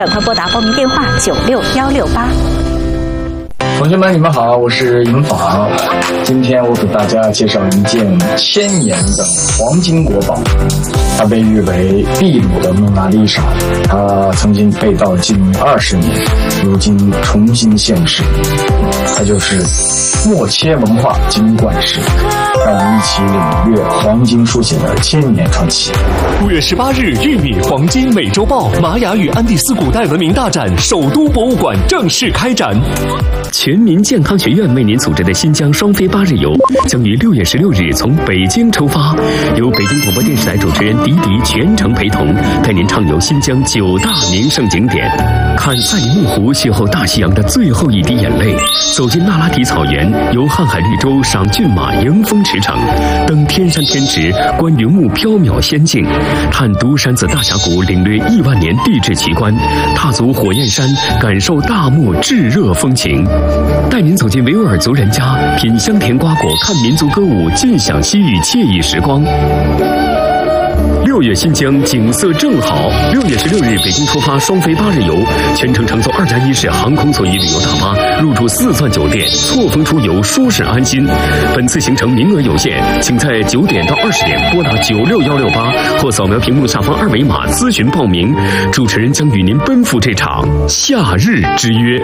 赶快拨打报名电话96168。 同学们，你们好，我是尹昉。今天我给大家介绍一件1000年的黄金国宝，它被誉为秘鲁的蒙娜丽莎。它曾经被盗近20年，如今重新现世。它就是默切文化金冠石。让我们一起领略黄金书写的1000年传奇。 5月18日，玉米黄金美洲豹玛雅与安第斯古代文明大展首都博物馆正式开展。全民健康学院为您组织的新疆双非8日游将于6月16日从北京出发，由北京广播电视台主持人迪迪全程陪同，带您畅游新疆9大名胜景点，看赛里木湖邂逅大西洋的最后一滴眼泪，走进那拉提草原，游瀚海绿洲赏骏马迎风驰骋，登天山天池观云雾缥缈仙境，探独山子大峡谷领略亿万年地质奇观，踏足火焰山感受大漠炙热风情，带您走进维吾尔族人家，品香甜瓜果，看民族歌舞，尽享西域惬意时光。6月新疆景色正好，6月16日北京出发双非8日游，全程乘坐2+1式航空座椅旅游大巴，入住4钻酒店，错峰出游，舒适安心。本次行程名额有限，请在9点到20点拨打96168或扫描屏幕下方2维码咨询报名。主持人将与您奔赴这场夏日之约。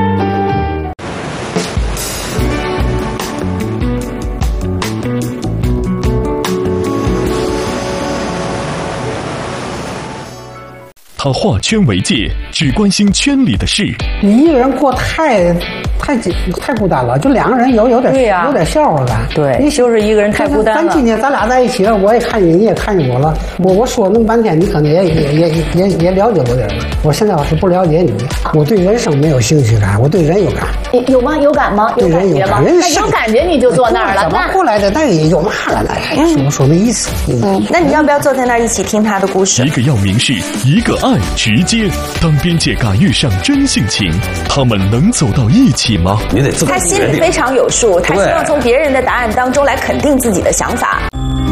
他化圈为界，只关心圈里的事。 你一个人过太孤单了，就2个人有点笑话感。 对，你就是一个人太孤单了。 咱今天咱俩在一起了，我也看你，你也看见我了。我说那么半天，你可能也了解我点了。我现在要是不了解你，我对人生没有兴趣感，我对人有感。 有吗？有感吗？ 对人有感。 那有感觉你就坐那儿了。 怎么过来的？那也有嘛了？那说没意思。 那你要不要坐在那儿一起听他的故事？ 一个要明示，一个爱直接。当边界感遇上真性情，他们能走到一起吗？ 你得自己他心里非常有数，他希望从别人的答案当中来肯定自己的想法。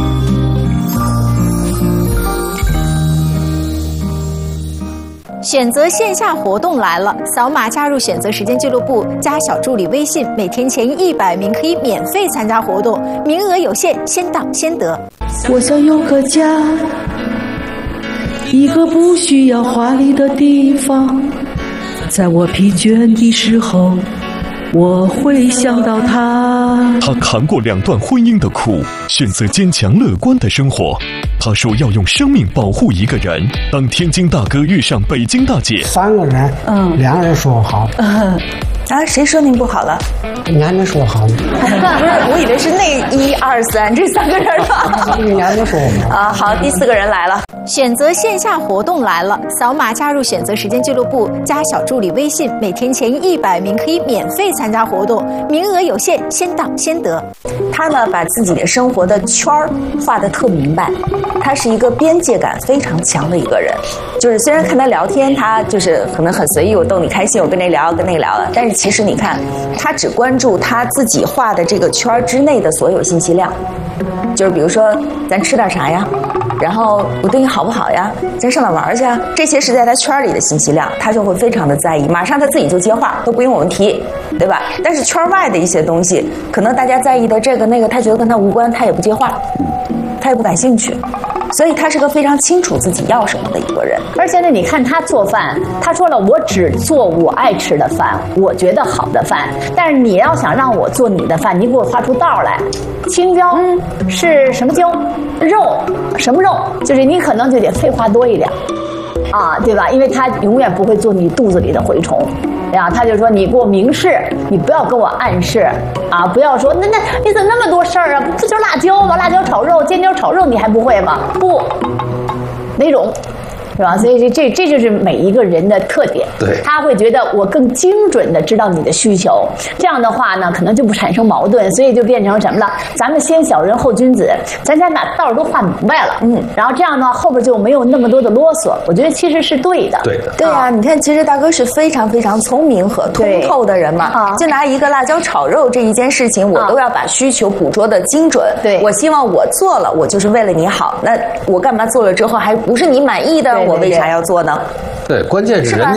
选择线下活动来了，扫码加入选择时间俱乐部，加小助理微信，每天前100名可以免费参加活动，名额有限，先到先得。 我想有个家，一个不需要华丽的地方，在我疲倦的时候，我会想到他。 他扛过2段婚姻的苦，选择坚强乐观的生活。他说要用生命保护一个人。当天津大哥遇上北京大姐 ，3个人，2个人说好。 啊，谁说您不好了？ 你还没说好呢。 不是，我以为是那1、2、3这3个人了。 你还没说啊，好，第4个人来了。 选择线下活动来了，扫码加入选择时间俱乐部，加小助理微信，每天前100名可以免费参加活动，名额有限，先到先得。 他呢，把自己的生活的圈儿画得特明白，他是一个边界感非常强的一个人。就是虽然看他聊天，他就是可能很随意，我逗你开心，我跟这聊跟那个聊了，但是其实你看，他只关注他自己画的这个圈儿之内的所有信息量，就是比如说咱吃点啥呀，然后我对你好不好呀，咱上哪玩去啊，这些是在他圈里的信息量，他就会非常的在意，马上他自己就接话，都不用我们提，对吧？但是圈外的一些东西，可能大家在意的这个那个，他觉得跟他无关，他也不接话，他也不感兴趣。所以他是个非常清楚自己要什么的一个人。 而且呢，你看他做饭，他说了，我只做我爱吃的饭，我觉得好的饭。但是你要想让我做你的饭，你给我画出道来，青椒是什么椒，肉什么肉，就是你可能就得废话多一点啊，对吧？因为他永远不会做你肚子里的蛔虫。呀，他就说你给我明示，你不要跟我暗示啊，不要说那你怎么那么多事儿啊？不就是辣椒吗？辣椒炒肉、尖椒炒肉你还不会吗？不，哪种？是吧？所以这就是每一个人的特点。 对， 他会觉得我更精准的知道你的需求，这样的话呢，可能就不产生矛盾，所以就变成什么了？咱们先小人后君子，咱先把道都画明白了，然后这样呢，后边就没有那么多的啰嗦。我觉得其实是对的。 对的， 对啊，你看，其实大哥是非常非常聪明和通透的人嘛。就拿一个辣椒炒肉这一件事情，我都要把需求捕捉的精准。 对， 我希望我做了，我就是为了你好。那我干嘛做了之后还不是你满意的？ 活为啥要做呢？ 对，关键是人家